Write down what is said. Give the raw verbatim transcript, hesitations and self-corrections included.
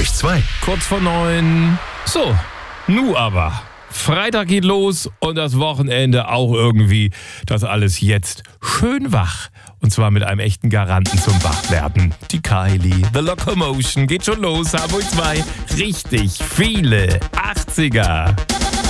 achtzig Komma zwei. Kurz vor neun. So, nu aber. Freitag geht los und das Wochenende auch irgendwie. Das alles jetzt schön wach. Und zwar mit einem echten Garanten zum Wachwerden. Die Kylie, The Locomotion, geht schon los. Hamburg zwei, richtig viele achtziger.